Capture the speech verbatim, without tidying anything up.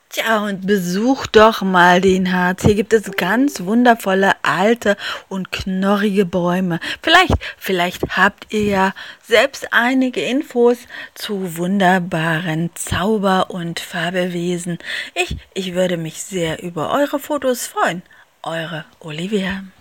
Tja, und besucht doch mal den Harz. Hier gibt es ganz wundervolle alte und knorrige Bäume. Vielleicht, vielleicht habt ihr ja selbst einige Infos zu wunderbaren Zauber- und Fabelwesen. Ich, ich würde mich sehr über eure Fotos freuen. Eure Olivia.